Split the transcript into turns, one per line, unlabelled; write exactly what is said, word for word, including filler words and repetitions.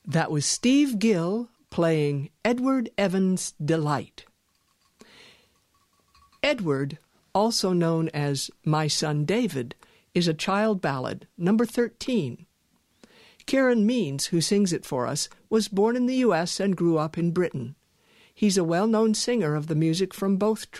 That was Steve Gill playing Edward Evans' Delight. Edward, also known as My Son David, is a child ballad, number thirteen. Kieran Means, who sings it for us, was born in the U S and grew up in Britain. He's a well-known singer of the music from both